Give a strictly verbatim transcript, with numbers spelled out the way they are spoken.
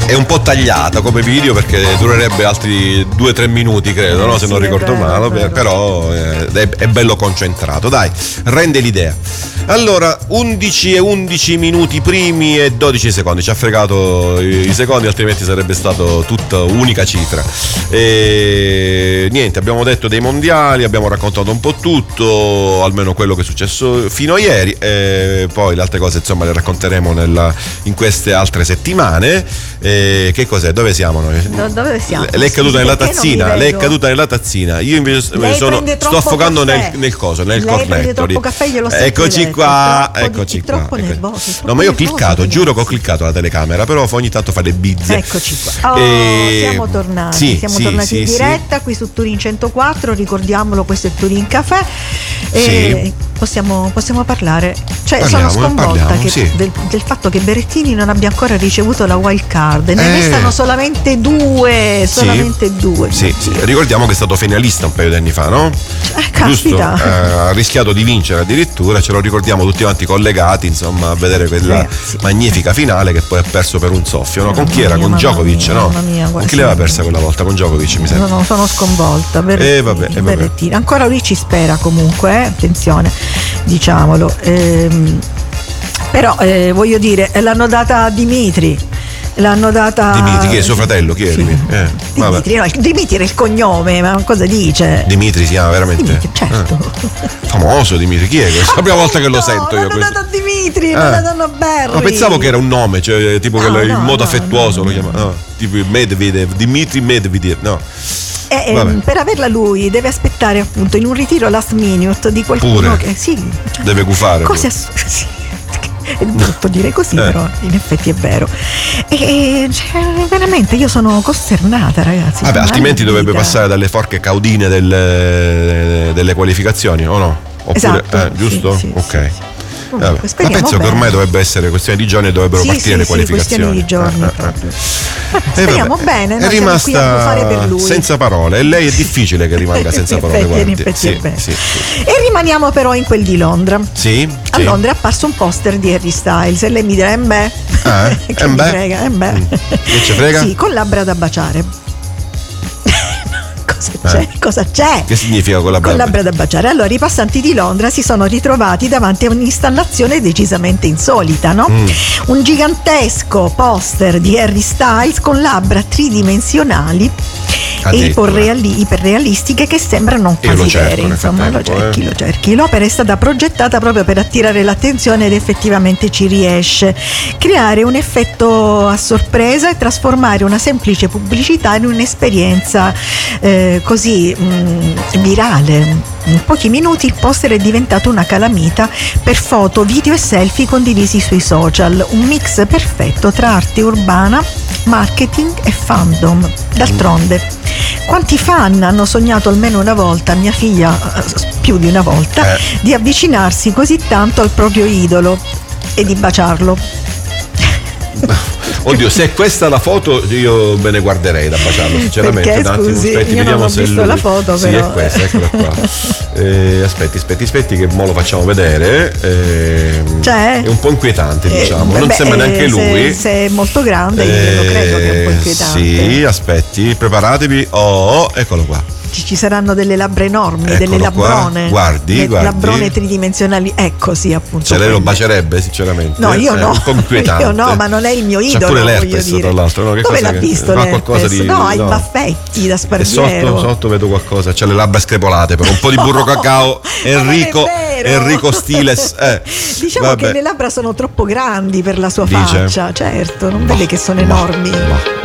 è un po' tagliata come video perché durerebbe altri due tre minuti credo, no? Se sì, non ricordo vero, male, vero. però eh, è, è bello concentrato, dai, rende l'idea. Allora, undici e undici minuti primi e dodici secondi, ci ha fregato i, i secondi, altrimenti sarebbe stato tutta unica cifra. E niente, abbiamo detto dei mondiali, abbiamo raccontato un po' tutto, almeno quello che è successo fino a ieri, e poi le altre cose insomma le racconteremo nella, in queste altre settimane. E che cos'è? Dove siamo noi? Do- dove siamo? Lei è caduta nella Perché non vi tazzina, lei è vedo? caduta nella tazzina. Io invece Lei sono, prende sto troppo affogando caffè. nel, nel coso, nel Lei cornetto. prende troppo lì. caffè, glielo sempre Eccoci detto, qua, è troppo di- eccoci è troppo qua. nervoso, è No, troppo ma io ho nervoso, cliccato, ragazzi. giuro che ho cliccato la telecamera, però ogni tanto fa le bizze. Eccoci qua. Oh, E- siamo tornati, sì, siamo sì, tornati sì, in sì. diretta qui su Turin centoquattro, ricordiamolo, questo è Turin Café. E Sì. possiamo, possiamo parlare. Cioè, Parliamo, sono sconvolta parliamo, che- sì. del, del fatto che Berrettini non abbia ancora ricevuto la wild card. Ne Eh. restano solamente due, Sì. solamente due. Sì, sì. Ricordiamo che è stato finalista un paio di anni fa, no? Eh, Giusto? caspita. Eh, ha rischiato di vincere addirittura, ce lo ricordiamo tutti quanti collegati, insomma, a vedere quella Ragazzi. magnifica finale che poi ha perso per un soffio, no? Con Mamma chi era? mia, Con mamma Djokovic, mia, no? mamma mia, Con guarda, chi l'aveva sì. persa quella volta? Con Djokovic, mi No, sembra. no, sono sconvolta. Berrettini, Eh, vabbè, eh, vabbè. Berrettini. Ancora lui ci spera comunque, eh, attenzione, diciamolo. Ehm, però eh, voglio dire, l'hanno data a Dimitri. L'hanno data. Dimitri, chi è suo fratello? Chi è? Sì. Eh, vabbè. Dimitri, no, Dimitri era il cognome, ma cosa dice? Dimitri si chiama veramente? Dimitri, certo. Eh, famoso Dimitri, chi è? È la prima volta che lo sento io. L'hanno questo. dato a Dimitri, Ah. l'hanno dato a Berri. Ma pensavo che era un nome, cioè tipo No, che in no, modo no, affettuoso no, lo no. chiama. No, tipo Medvedev, Dimitri Medvedev, no. Eh, ehm, Vabbè. per averla lui deve aspettare appunto in un ritiro last minute di qualcuno Pure. che sì, cioè, Deve gufare. cose ass- sì. È brutto dire così, Eh. però in effetti è vero. E cioè, veramente io sono costernata, ragazzi. Vabbè, sono altrimenti dovrebbe allibita. passare dalle forche caudine delle, delle qualificazioni, o no? Oppure, Esatto, eh, giusto? sì, sì, ok. sì, sì. Vabbè. Comunque, Ma speriamo penso che bene. ormai dovrebbe essere questione di giorni e dovrebbero Sì, partire sì, le sì, qualificazioni. questione di giorni Eh, eh, proprio. eh. E Speriamo vabbè, bene, è noi siamo qui a fare per rimasta lui. senza parole e lei è difficile che rimanga senza In parole. effetti, in guardi. effetti Sì, è vero. sì, sì. E rimaniamo però in quel di Londra. Sì, A sì. Londra è apparso un poster di Harry Styles e lei mi dirà: eh beh, Ah, che eh mi beh? frega, eh beh. Mm. Che ci frega? Sì, con labbra da baciare. Cosa c'è? Eh. Cosa c'è? Che significa quella Con brava? labbra da baciare. Allora, i passanti di Londra si sono ritrovati davanti a un'installazione decisamente insolita, no? Mm. Un gigantesco poster di Harry Styles con labbra tridimensionali e Addirittura. iperreali- iperrealistiche che sembrano Io lo quasi cerco, vere. nel Insomma, lo frattempo, cerchi, eh. lo cerchi. L'opera è stata progettata proprio per attirare l'attenzione ed effettivamente ci riesce. Creare un effetto a sorpresa e trasformare una semplice pubblicità in un'esperienza eh, così mh, virale. In pochi minuti il poster è diventato una calamita per foto, video e selfie condivisi sui social, un mix perfetto tra arte urbana, marketing e fandom. D'altronde, quanti fan hanno sognato almeno una volta, mia figlia eh, più di una volta, Eh. di avvicinarsi così tanto al proprio idolo e di baciarlo? Oddio, se è questa la foto io me ne guarderei da baciarlo, sinceramente. Perché, Un attimo, scusi, aspetti, io non vediamo ho se visto lui- la foto, sì, però. è questa, eccola qua. Eh, aspetti, aspetti, aspetti, che mo lo facciamo vedere. Eh, Cioè? è un po' inquietante, Eh, diciamo. Non beh, sembra eh, neanche se- lui. Se, è molto grande, io lo credo che è un po' Eh, inquietante. Sì, aspetti, preparatevi. Oh, eccolo qua. Ci, ci saranno delle labbra enormi, Eccolo delle qua. labbrone. Guardi, Le- guardi. Labbrone tridimensionali, ecco sì, appunto. Cioè lei lo quelle. bacerebbe, sinceramente? No, io È no. un po' inquietante. Io no, ma non è il mio C'ha idolo. pure voglio l'herpes, dire. tra l'altro, no? Che Dove cosa l'ha che- visto fa l'herpes? qualcosa di- No, ha i no. baffetti da E sparviero. sotto, sotto vedo qualcosa, c'ha le labbra screpolate, però un po' di burro cacao. Enrico, Ma non è vero. Enrico Stiles. Eh, Diciamo vabbè. che le labbra sono troppo grandi per la sua Dice? faccia, certo, non vede che sono enormi. Ma-